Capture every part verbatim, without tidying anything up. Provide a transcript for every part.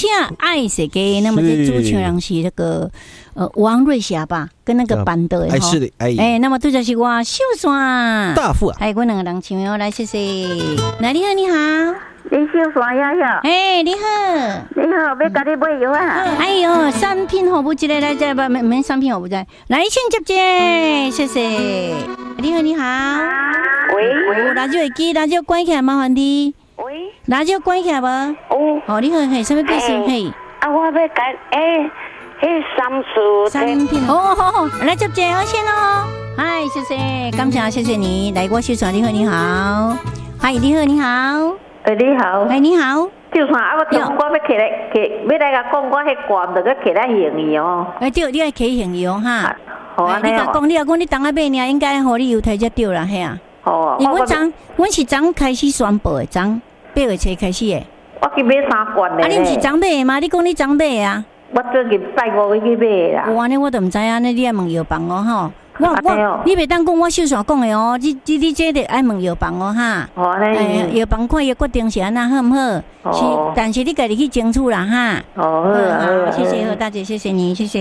请爱世界，那么这主持人是那个呃王瑞霞吧，跟那个班的哎是的，哎哎，那么对就是我秀山大富啊， 哎，我两个人请友来，谢谢。来，你好，你好。 你秀山呀呀！ 哎，你好， 你好，要甲你买药啊！ 哎呦，产品服务之类来这不没没产品服务在，来请接接，谢谢。你好，你好。 喂喂， radio会机radio关起来，麻烦你。 喂 radio关起来无？ 哦， 哦，你好，嘿，什么故事？嘿， 啊，我要甲诶，迄三树产品哦，好好，来接接，好先哦。嗨，谢谢，感谢谢谢你来我秀传，你好，你好。嗨，你好，你好。 诶，你好， 哎，你好， 就算啊，我中我要起来起，要来甲讲，我迄罐着要起来用伊哦。 哎，对，你爱起用油哈。 好啊， 你甲讲，你若讲你当下买呢，应该互你邮台才对啦，嘿啊。 好， 因为阮昨阮是昨开始宣布的，昨八月初开始的。 我去买三罐咧。 啊，你毋是昨买的吗？你讲你昨买的啊？ 我最近拜五去买啦。 有安尼我都毋知影，那你爱问药房哦，吼。我我，你袂当讲我秀山讲的哦，你你你这得爱问药房哦哈。 好嘞。 哎，药房看伊决定是安那好毋好？是，但是你家己去争取啦哈。 哦，好， 谢谢何大姐，谢谢你，谢谢。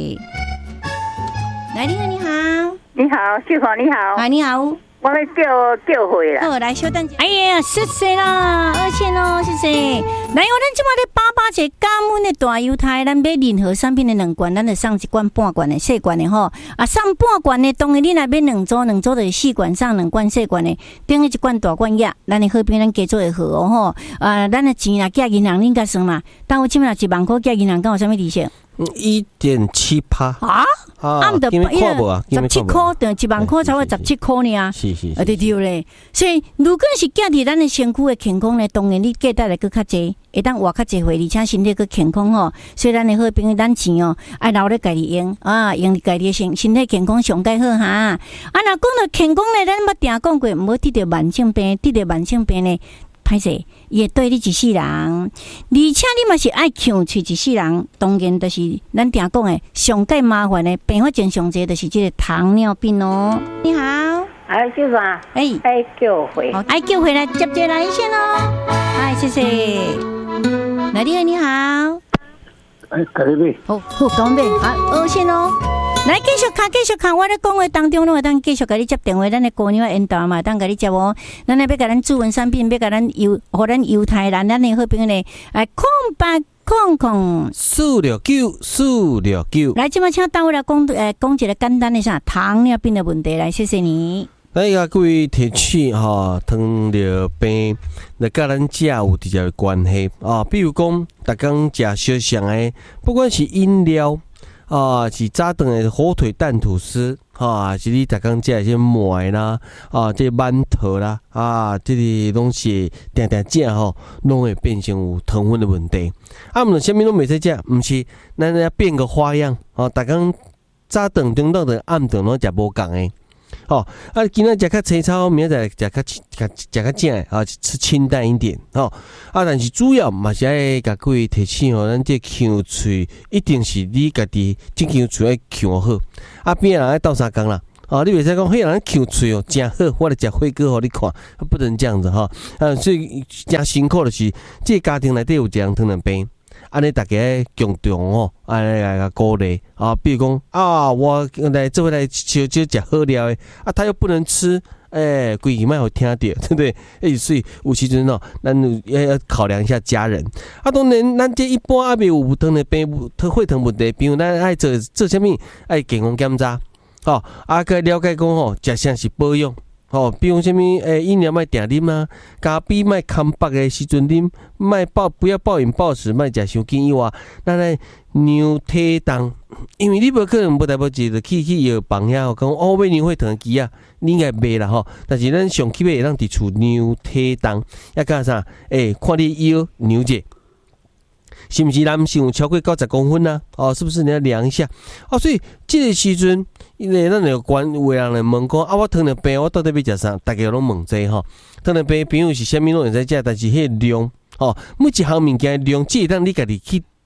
来，你好，你好， 你好，秀华你好， 啊，你好， 我要叫叫回啦。 好，来稍等一下。哎呀，谢谢啦，二千哦，谢谢。来，我咱即马咧八八节感恩的大犹太，咱买任何产品的两罐，咱就送一罐半罐的细罐的吼。啊，送半罐的，当然你若买两组，两组就是四罐送两罐细罐的，等于一罐大罐药，咱的好评咱加做会好哦吼。啊，咱的钱若寄银行，恁甲算嘛？但我即马一万块寄银行，敢有啥物利息？ 一点七趴啊！ 啊， 唔得， 因为看无啊， 十七块等一万块才会十七块呢啊！ 是是， 啊对对咧。所以如果是建立咱的身躯的健康咧，当然你价值来搁较济，会当活较济岁，而且身体搁健康吼。所以咱的好朋友，咱钱哦，爱留咧家己用啊，用家己身身体健康上介好哈。啊，若讲到健康咧，咱捌定讲过，唔好得着慢性病，得着慢性病咧。歹势，伊会对你一世人，而且你嘛是爱强喙一世人。当然，就是咱定讲的上介麻烦的并发症上侪，就是这个糖尿病哦。你好， 哎，秀山， 哎， 爱叫回， 好，爱叫回来，接接来先哦。哎，谢谢。来，你好，你好。 哎，隔壁。 好，好，讲呗，好，二线哦。来继续看，继续看，我咧讲话当中，拢会当继续甲你接电话，咱的姑娘引导嘛，当甲你接哦。咱来要甲咱主文产品，要甲咱犹，互咱犹太人，咱的好朋友咧，哎，空八空空四六九四六九。 来，即马请单位来讲，诶，讲一个简单的啥糖尿病的问题，来，谢谢你。 咱甲各位提起吼，糖尿病，来甲咱食有直接的关系啊。比如讲，逐工食小肠的，不管是饮料。啊，是早顿的火腿蛋吐司，哈，是你逐工食一些糜啦，啊，这馒头啦，啊，这些东西定定食吼，拢会变成有糖分的问题。啊，毋是啥物拢袂使食，毋是，咱要变个花样，哦，逐工早顿、中昼顿、暗顿拢食无共的。哦，啊，今仔食较青草，明仔载食较食较正的啊，吃清淡一点哦。啊，但是主要嘛是爱甲各位提醒哦，咱这香喙一定是你家己这香喙爱香好。啊，边人爱斗相共啦，哦，你袂使讲迄人香喙哦真好，我来食火锅互你看，不能这样子哈。啊，所以真辛苦的是，这家庭内底有一人糖尿病。安尼大家共重哦，安尼来个鼓励啊，比如讲啊，我来这回来少少食好料的啊，他又不能吃，诶、欸，规矩卖好听到，对不对？诶，所以有时阵哦，咱要要考量一下家人。啊，当然，咱这一般阿未有糖的病、血糖问题，比如咱爱做做啥物，爱健康检查，吼、哦，啊，该了解讲吼，食啥是保养。哦，比如什么诶，饮料卖定啉啊，咖啡卖空腹的时阵啉，卖暴不要暴饮暴食，卖食伤紧以外，咱来量体重，因为你无可能不代表一就去去药房遐讲哦买牛血糖机啊，你应该买啦吼。但是咱上起码会当伫厝量体重，要加啥？诶、欸，看你腰量者。是不是男性有超过九十公分啊？哦，是不是你要量一下？哦，所以这个时阵，因为咱有关有人来问讲啊，我糖尿病，我到底要食啥？大家拢问这吼。糖尿病朋友是啥物拢会使食，但是迄个量，哦，每一项物件量，只会当你家己去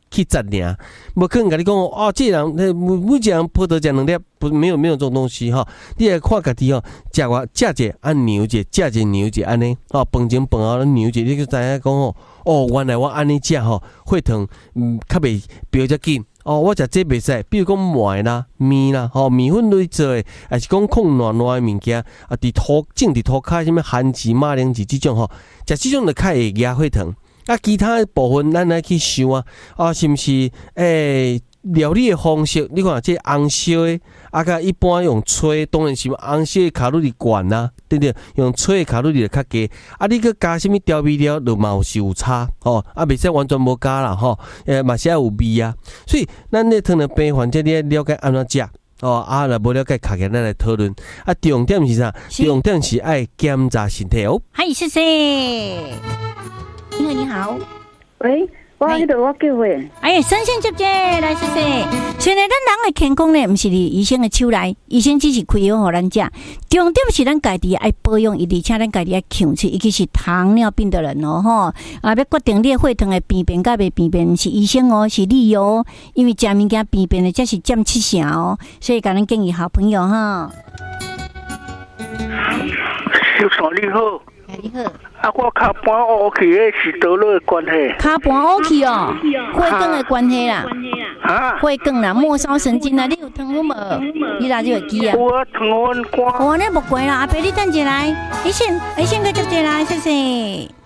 去摘尔，无可能甲你讲哦，这人每每一人葡萄食两粒，不没有没有这种东西吼。你来看家己吼，食我食者按牛者，食者牛者安尼，哦，饭前饭后牛者，你就知影讲哦，哦，原来我安尼食吼，血糖嗯较袂飙遮紧。哦，我食这袂使，比如讲糜啦、面啦，吼、哦、面粉类做诶，还是讲控软软诶物件，啊，伫涂种伫涂骹什物番薯、马铃薯即种吼，食即种就较会压血糖。啊，其他部分咱来去想啊，啊，是毋是诶、欸、料理诶方式？你看这红烧诶，啊，甲一般用吹，当然是红烧诶卡路里悬啦，对不对？用吹诶卡路里就较低。啊，你去加什物调味料，就嘛是有差吼。啊，袂使完全无加啦吼，诶，嘛是要有味啊。所以咱咧糖尿病患者，你要了解安怎食。哦，啊，若无了解，卡起咱来讨论。啊，重点是啥？重点是爱检查身体哦。 嗨，谢谢。你好，你好。 喂，我迄度我叫诶。 哎呀，三线接接，来谢谢。现在咱人的健康呢，毋是伫医生的手内，医生只是开药互咱食。重点是咱家己爱保养，而且咱家己爱控制，尤其是糖尿病的人哦，吼啊，要决定你的血糖的变变甲袂变变，是医生哦，是你哦，因为食物件变变的，才是占七成哦，所以甲咱建议好朋友哈。 小嫂你好。 你好。 啊，我脚盘乌去，迄是倒落的关系。 脚盘乌去哦，血管的关系啦。 啊？ 血管啦，末梢神经啦，你有糖分无？你哪就会记啊？ 有啊，糖分高。 哦，那无关啦，阿伯你等一下来，医生，医生个接一来，谢谢。